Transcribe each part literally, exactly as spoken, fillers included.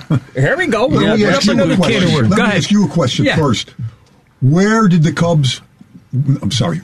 Here we go. Let me ask you a question. Let me ask you a question yeah. first. Where did the Cubs... I'm sorry.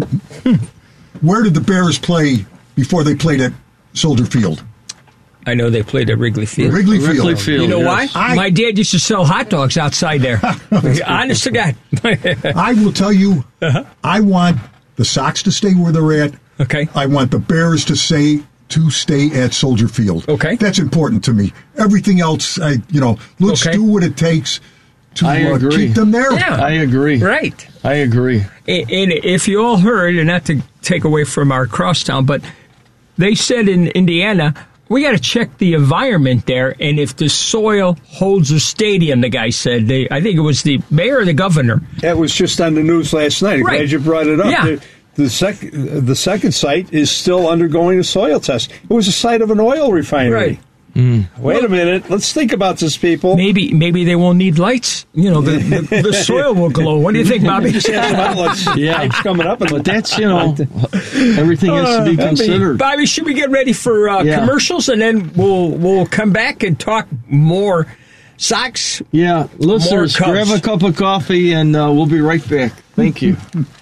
Where did the Bears play before they played at Soldier Field? I know they played at Wrigley Field. Wrigley Field. Wrigley Field You know yes. why? I, My dad used to sell hot dogs outside there. Honest to God. I will tell you, uh-huh. I want the Sox to stay where they're at. Okay. I want the Bears to stay to stay at Soldier Field. Okay. That's important to me. Everything else, I you know, let's okay. do what it takes to I uh, agree. keep them there. Yeah. I agree. Right. I agree. And, and if you all heard, and not to take away from our crosstown, but they said in Indiana, we got to check the environment there, and if the soil holds a stadium, the guy said. They, I think it was the mayor or the governor. That was just on the news last night. I'm right. glad you brought it up. Yeah. The, the, sec, the second site is still undergoing a soil test. It was a site of an oil refinery. Right. Mm. Wait a minute. Let's think about this, people. Maybe maybe they won't need lights. You know, the, the, the soil will glow. What do you think, Bobby? yeah, it's coming up. But that's, you know, everything has to be considered. Bobby, should we get ready for uh, yeah. commercials, and then we'll we'll come back and talk more Sox? Yeah, listeners, grab a cup of coffee, and uh, we'll be right back. Thank you.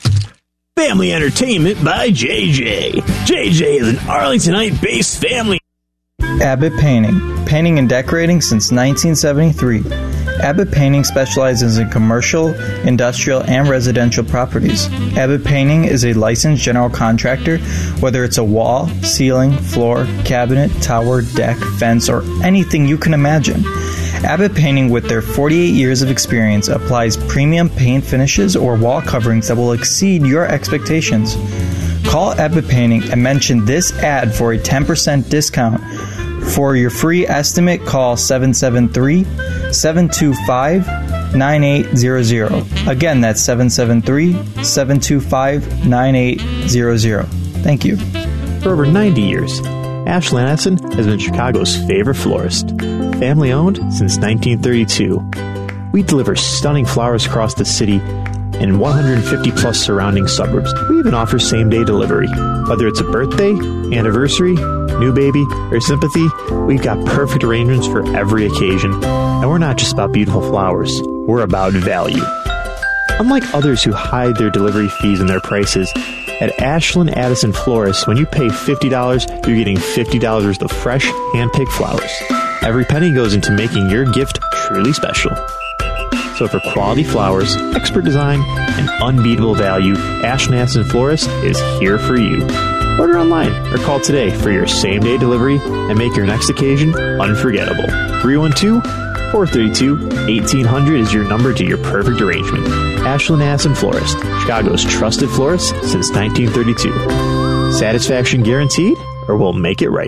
Family Entertainment by J J. J J is an Arlingtonite-based family. Abbott Painting. Painting and decorating since nineteen seventy-three. Abbott Painting specializes in commercial, industrial, and residential properties. Abbott Painting is a licensed general contractor, whether it's a wall, ceiling, floor, cabinet, tower, deck, fence, or anything you can imagine. Abbott Painting, with their forty-eight years of experience, applies premium paint finishes or wall coverings that will exceed your expectations. Call Abbott Painting and mention this ad for a ten percent discount. For your free estimate, call seven seven three, seven two five, nine eight zero zero. Again, that's seven seven three, seven two five, nine eight zero zero. Thank you. For over ninety years, Ashland Edison has been Chicago's favorite florist. Family owned since nineteen thirty-two. We deliver stunning flowers across the city and one hundred fifty plus surrounding suburbs. We even offer same-day delivery. Whether it's a birthday, anniversary, new baby, or sympathy, we've got perfect arrangements for every occasion. And we're not just about beautiful flowers, we're about value. Unlike others who hide their delivery fees in their prices, at Ashland Addison Florists, when you pay fifty dollars, you're getting fifty dollars worth of fresh, hand-picked flowers. Every penny goes into making your gift truly special. So for quality flowers, expert design, and unbeatable value, Ashland Addison Florist is here for you. Order online or call today for your same-day delivery and make your next occasion unforgettable. three one two, four three two, eighteen hundred is your number to your perfect arrangement. Ashland Addison Florist, Chicago's trusted florist since nineteen thirty-two. Satisfaction guaranteed, or we'll make it right.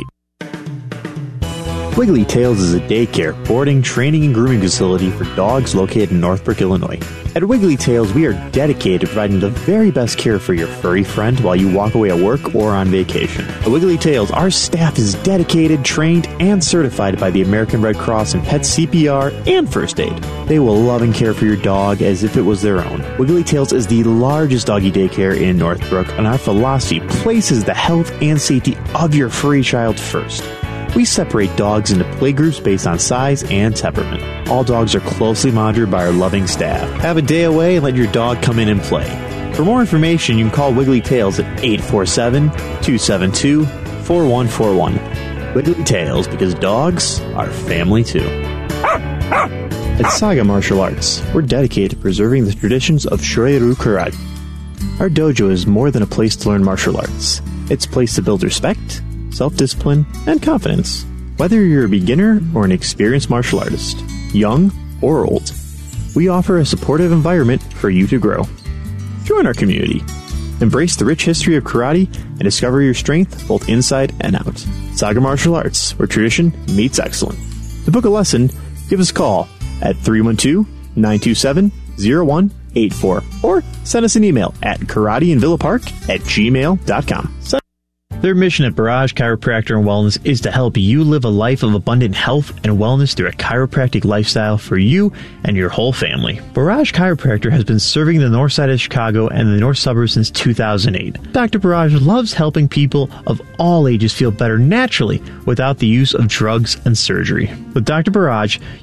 Wiggly Tails is a daycare, boarding, training, and grooming facility for dogs located in Northbrook, Illinois. At Wiggly Tails, we are dedicated to providing the very best care for your furry friend while you walk away at work or on vacation. At Wiggly Tails, our staff is dedicated, trained, and certified by the American Red Cross in pet C P R and first aid. They will love and care for your dog as if it was their own. Wiggly Tails is the largest doggy daycare in Northbrook, and our philosophy places the health and safety of your furry child first. We separate dogs into playgroups based on size and temperament. All dogs are closely monitored by our loving staff. Have a day away and let your dog come in and play. For more information, you can call Wiggly Tails at eight four seven, two seven two, four one four one. Wiggly Tails, because dogs are family too. At Saga Martial Arts, we're dedicated to preserving the traditions of Shorin-ryu Karate. Our dojo is more than a place to learn martial arts. It's a place to build respect, self-discipline, and confidence. Whether you're a beginner or an experienced martial artist, young or old, we offer a supportive environment for you to grow. Join our community. Embrace the rich history of karate and discover your strength both inside and out. Saga Martial Arts, where tradition meets excellence. To book a lesson, give us a call at three one two, nine two seven, zero one eight four or send us an email at karateinvillapark at gmail dot com. Their mission at Barrage Chiropractor and Wellness is to help you live a life of abundant health and wellness through a chiropractic lifestyle for you and your whole family. Barrage Chiropractor has been serving the north side of Chicago and the north suburbs since two thousand eight. Doctor Barrage loves helping people of all ages feel better naturally without the use of drugs and surgery. With Doctor Barrage,